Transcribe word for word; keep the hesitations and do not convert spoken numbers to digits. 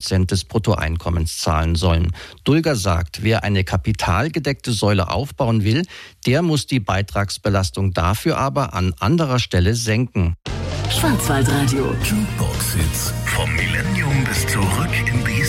Prozent des Bruttoeinkommens zahlen sollen. Dulger sagt, wer eine kapitalgedeckte Säule aufbauen will, der muss die Beitragsbelastung dafür aber an anderer Stelle senken. Schwarzwaldradio. Jukebox Hits vom Millennium bis zurück in die